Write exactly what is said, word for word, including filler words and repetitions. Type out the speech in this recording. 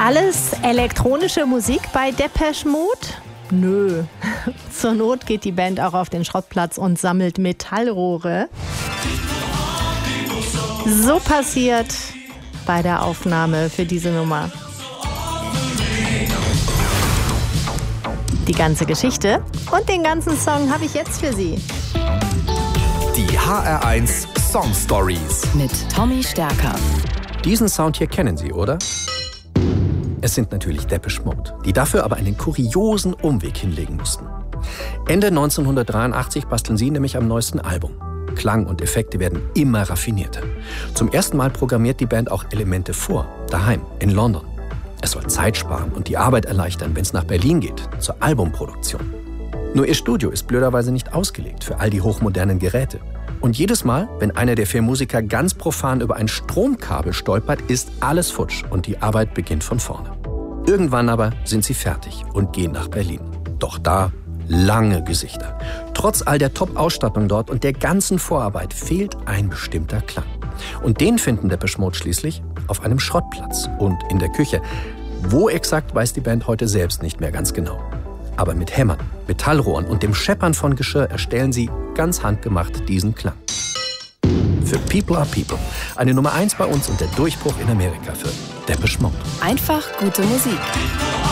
Alles elektronische Musik bei Depeche Mode? Nö. Zur Not geht die Band auch auf den Schrottplatz und sammelt Metallrohre. So passiert bei der Aufnahme für diese Nummer. Die ganze Geschichte und den ganzen Song habe ich jetzt für Sie. Die H R eins Song Stories mit Tommy Stärker. Diesen Sound hier kennen Sie, oder? Es sind natürlich Depeche Mode, die dafür aber einen kuriosen Umweg hinlegen mussten. Ende neunzehnhundertdreiundachtzig basteln sie nämlich am neuesten Album. Klang und Effekte werden immer raffinierter. Zum ersten Mal programmiert die Band auch Elemente vor, daheim, in London. Es soll Zeit sparen und die Arbeit erleichtern, wenn es nach Berlin geht, zur Albumproduktion. Nur ihr Studio ist blöderweise nicht ausgelegt für all die hochmodernen Geräte. Und jedes Mal, wenn einer der vier Musiker ganz profan über ein Stromkabel stolpert, ist alles futsch und die Arbeit beginnt von vorne. Irgendwann aber sind sie fertig und gehen nach Berlin. Doch da lange Gesichter. Trotz all der Top-Ausstattung dort und der ganzen Vorarbeit fehlt ein bestimmter Klang. Und den finden Depeche Mode schließlich auf einem Schrottplatz und in der Küche. Wo exakt, weiß die Band heute selbst nicht mehr ganz genau. Aber mit Hämmern, Metallrohren und dem Scheppern von Geschirr erstellen sie ganz handgemacht diesen Klang. Für People Are People. Eine Nummer eins bei uns und der Durchbruch in Amerika für Depeche Mode. Einfach gute Musik.